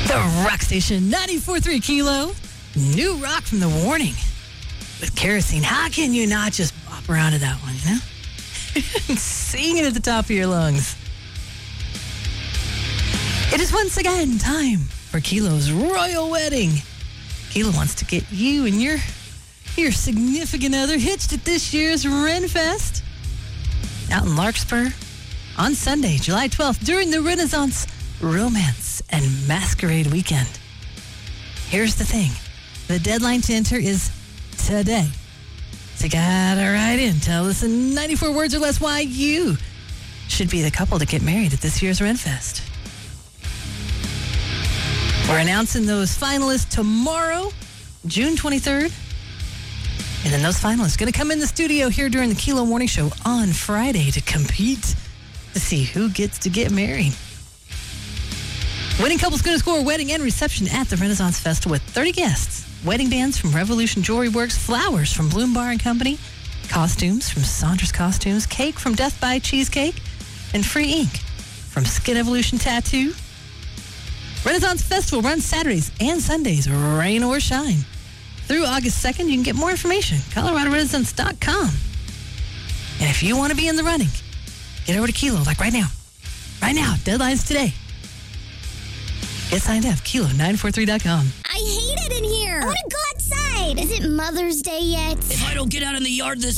The Rock Station 94.3 Kilo. New rock from the Warning. With Kerosene. How can you not just bop around to that one, you know? Sing it at the top of your lungs. It is once again time for Kilo's Royal Wedding. Kilo wants to get you and your significant other hitched at this year's Renfest out in Larkspur on Sunday, July 12th, during the Renaissance Romance and Masquerade Weekend. Here's the thing. The deadline to enter is today. So you gotta write in. Tell us in 94 words or less why you should be the couple to get married at this year's Renfest. We're announcing those finalists tomorrow, June 23rd. And then those finalists are going to come in the studio here during the Kilo Morning Show on Friday to compete to see who gets to get married. Winning couple's going to score a wedding and reception at the Renaissance Festival with 30 guests. Wedding bands from Revolution Jewelry Works, flowers from Bloom Bar and Company, costumes from Saunders Costumes, cake from Death by Cheesecake, and free ink from Skin Evolution Tattoo. Renaissance Festival runs Saturdays and Sundays, rain or shine. Through August 2nd, you can get more information, ColoradoRenaissance.com. And if you want to be in the running, get over to Kilo, like right now. Right now, deadline's today. Get signed up, Kilo943.com. I hate it in here. I want to go outside. Is it Mother's Day yet? If I don't get out in the yard this